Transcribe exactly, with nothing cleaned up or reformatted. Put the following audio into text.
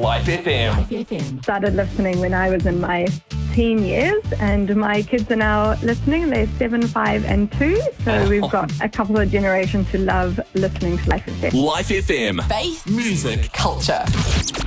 Life F M. Life F M. Started listening when I was in my teen years, and my kids are now listening. They're seven, five, and two. So we've got a couple of generations who love listening to Life F M. Life F M. Faith, Music. culture.